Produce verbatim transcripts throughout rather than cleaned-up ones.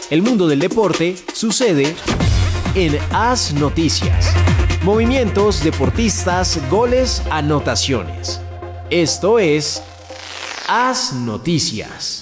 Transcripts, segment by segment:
El mundo del deporte sucede en AS Noticias. Movimientos, deportistas, goles, anotaciones. Esto es AS Noticias.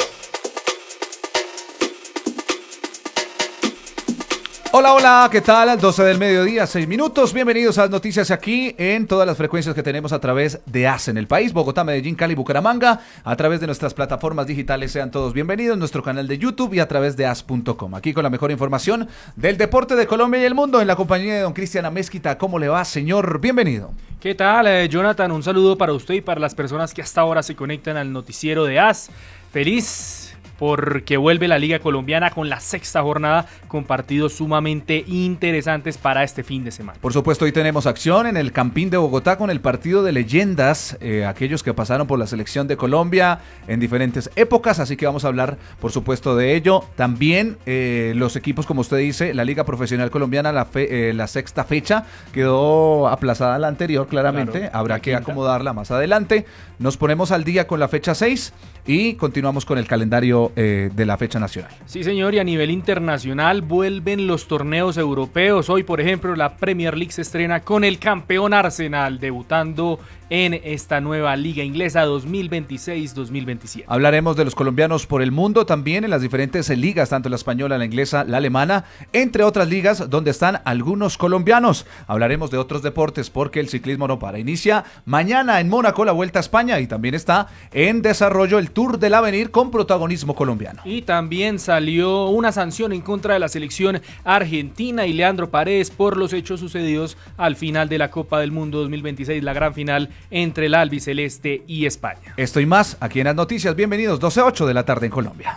Hola, hola, ¿qué tal? doce del mediodía, seis minutos. Bienvenidos a las noticias aquí en todas las frecuencias que tenemos a través de A S en el país, Bogotá, Medellín, Cali, Bucaramanga, a través de nuestras plataformas digitales. Sean todos bienvenidos, nuestro canal de YouTube y a través de as punto com. Aquí con la mejor información del deporte de Colombia y el mundo en la compañía de don Cristian Amezquita. ¿Cómo le va, señor? Bienvenido. ¿Qué tal, eh, Jonathan? Un saludo para usted y para las personas que hasta ahora se conectan al noticiero de A S. Feliz porque vuelve la Liga Colombiana con la sexta jornada con partidos sumamente interesantes para este fin de semana. Por supuesto, hoy tenemos acción en el Campín de Bogotá con el partido de leyendas, eh, aquellos que pasaron por la selección de Colombia en diferentes épocas, así que vamos a hablar, por supuesto, de ello. También eh, los equipos, como usted dice, la Liga Profesional Colombiana, la, fe, eh, la sexta fecha, quedó aplazada a la anterior, claramente, claro, habrá que quinta. acomodarla más adelante. Nos ponemos al día con la fecha seis y continuamos con el calendario eh, de la fecha nacional. Sí, señor, y a nivel internacional vuelven los torneos europeos. Hoy, por ejemplo, la Premier League se estrena con el campeón Arsenal debutando en esta nueva liga inglesa dos mil veintiséis dos mil veintisiete. Hablaremos de los colombianos por el mundo también en las diferentes ligas, tanto la española, la inglesa, la alemana, entre otras ligas donde están algunos colombianos. Hablaremos de otros deportes porque el ciclismo no para. Inicia mañana en Mónaco la Vuelta a España y también está en desarrollo el Tour del Avenir con protagonismo colombiano. Y también salió una sanción en contra de la selección argentina y Leandro Paredes por los hechos sucedidos al final de la Copa del Mundo dos mil veintiséis, la gran final entre el albiceleste y España. Esto y más aquí en las noticias. Bienvenidos, doce ocho de la tarde en Colombia.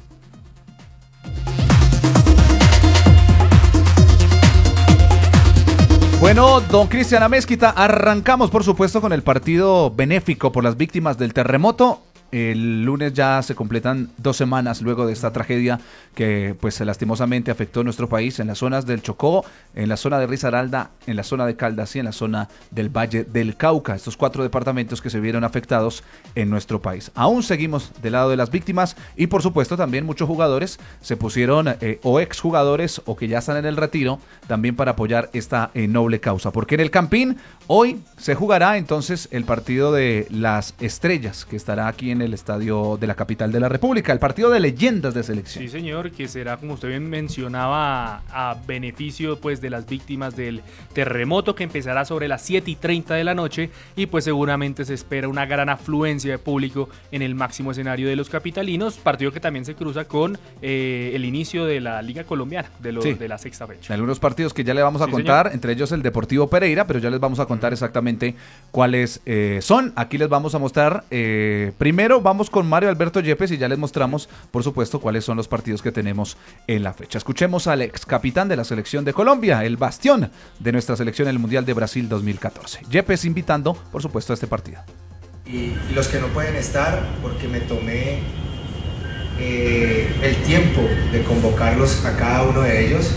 Bueno, don Cristian Amezquita, arrancamos por supuesto con el partido benéfico por las víctimas del terremoto. El lunes ya se completan dos semanas luego de esta tragedia que pues lastimosamente afectó a nuestro país en las zonas del Chocó, en la zona de Risaralda, en la zona de Caldas y en la zona del Valle del Cauca. Estos cuatro departamentos que se vieron afectados en nuestro país. Aún seguimos del lado de las víctimas y por supuesto también muchos jugadores se pusieron eh, o exjugadores o que ya están en el retiro también para apoyar esta eh, noble causa. Porque en el Campín hoy se jugará entonces el partido de las estrellas que estará aquí en el estadio de la capital de la República, el partido de leyendas de selección. Sí, señor, que será, como usted bien mencionaba, a, a beneficio pues de las víctimas del terremoto, que empezará sobre las siete y treinta de la noche y pues seguramente se espera una gran afluencia de público en el máximo escenario de los capitalinos, partido que también se cruza con eh, el inicio de la Liga Colombiana, de, lo, sí. de la sexta fecha. Algunos partidos que ya le vamos a sí, contar, señor. Entre ellos el Deportivo Pereira, pero ya les vamos a contar exactamente cuáles eh, son. Aquí les vamos a mostrar eh, primero vamos con Mario Alberto Yepes y ya les mostramos, por supuesto, cuáles son los partidos que tenemos en la fecha. Escuchemos al ex capitán de la selección de Colombia, el bastión de nuestra selección en el Mundial de Brasil dos mil catorce. Yepes invitando, por supuesto, a este partido. Y, y los que no pueden estar, porque me tomé eh, el tiempo de convocarlos a cada uno de ellos